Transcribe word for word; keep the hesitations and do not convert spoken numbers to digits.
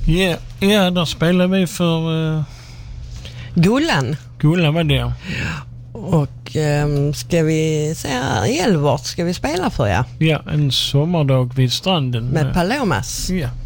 Ja, ja, där spelar vi för... Uh... Gullan. Gullan var det. Och um, ska vi säga Elvart ska vi spela för, ja? Ja, en sommardag vid stranden. Med Palomas. Ja.